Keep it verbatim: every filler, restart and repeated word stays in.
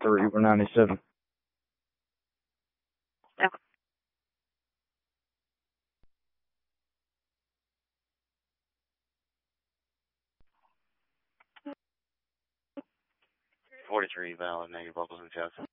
three, we're ninety-seven. Okay. forty-three, valid, negative vocals in chest.